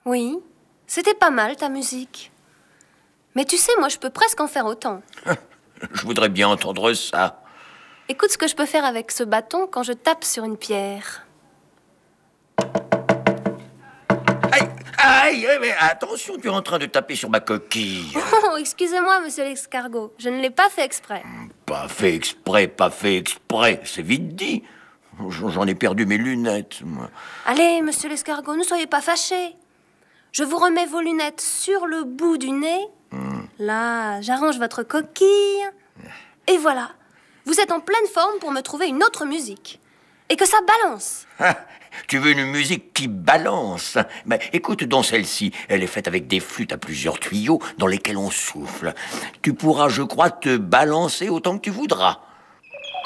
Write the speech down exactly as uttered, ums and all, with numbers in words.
Oui, c'était pas mal ta musique. Mais tu sais, moi je peux presque en faire autant. Je voudrais bien entendre ça. Écoute ce que je peux faire avec ce bâton quand je tape sur une pierre. Aïe, aïe, mais attention, tu es en train de taper sur ma coquille. Oh, excusez-moi, monsieur l'escargot, je ne l'ai pas fait exprès. Pas fait exprès, pas fait exprès, c'est vite dit. J'en ai perdu mes lunettes, moi. Allez, monsieur l'escargot, ne soyez pas fâché. Je vous remets vos lunettes sur le bout du nez. Mmh. Là, j'arrange votre coquille. Et voilà, vous êtes en pleine forme pour me trouver une autre musique. Et que ça balance. Ah, tu veux une musique qui balance? Mais écoute donc celle-ci. Elle est faite avec des flûtes à plusieurs tuyaux dans lesquels on souffle. Tu pourras, je crois, te balancer autant que tu voudras.